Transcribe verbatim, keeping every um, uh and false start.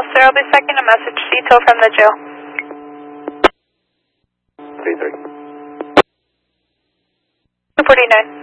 sir. I'll be second a message C T O from the jail. three three. two forty-nine.